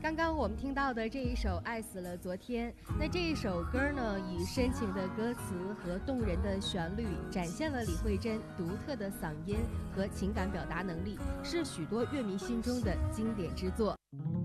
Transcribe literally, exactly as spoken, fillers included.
刚刚我们听到的这一首《爱死了昨天》，那这一首歌呢，以深情的歌词和动人的旋律，展现了李慧珍独特的嗓音和情感表达能力，是许多乐迷心中的经典之作。